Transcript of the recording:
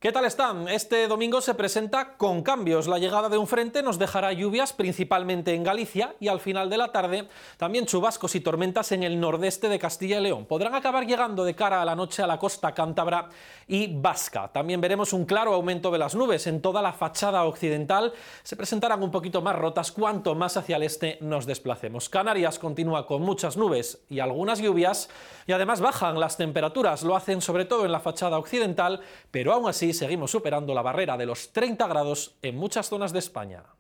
¿Qué tal están? Este domingo se presenta con cambios. La llegada de un frente nos dejará lluvias principalmente en Galicia y al final de la tarde también chubascos y tormentas en el nordeste de Castilla y León. Podrán acabar llegando de cara a la noche a la costa cántabra y vasca. También veremos un claro aumento de las nubes. En toda la fachada occidental se presentarán un poquito más rotas cuanto más hacia el este nos desplacemos. Canarias continúa con muchas nubes y algunas lluvias y además bajan las temperaturas. Lo hacen sobre todo en la fachada occidental, pero aún así seguimos superando la barrera de los 30 grados en muchas zonas de España.